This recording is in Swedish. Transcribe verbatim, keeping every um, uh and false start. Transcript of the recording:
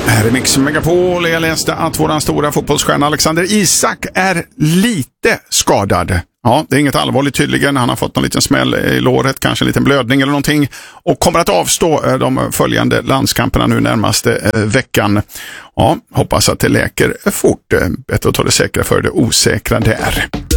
Här är Mix Megapol. Jag läste att våran stora fotbollsstjärna Alexander Isak är lite skadad. Ja, det är inget allvarligt tydligen. Han har fått någon liten smäll i låret, kanske en liten blödning eller någonting. Och kommer att avstå de följande landskamperna nu närmaste veckan. Ja, hoppas att det läker fort. Bättre att ta det säkra för det osäkra där.